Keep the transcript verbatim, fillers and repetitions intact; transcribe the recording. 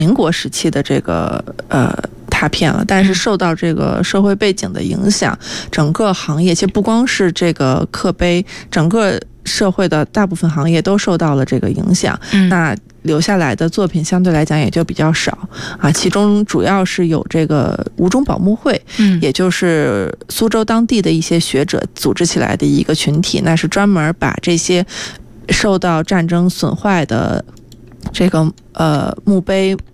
民国时期的这个呃拓片了，但是受到这个社会背景的影响，整个行业其实不光是这个刻碑，整个社会的大部分行业都受到了这个影响。 嗯、 那留下来的作品相对来讲也就比较少啊，其中主要是有这个吴中保牧会， 嗯， 也就是苏州当地的一些学者组织起来的一个群体，那是专门把这些受到战争损坏的这个呃墓碑